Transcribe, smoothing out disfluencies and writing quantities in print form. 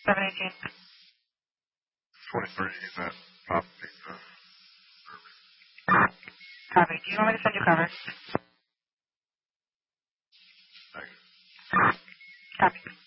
718. 23, that Papa Pizza. Copy. Do you want me to send you cover? Thanks. Copy.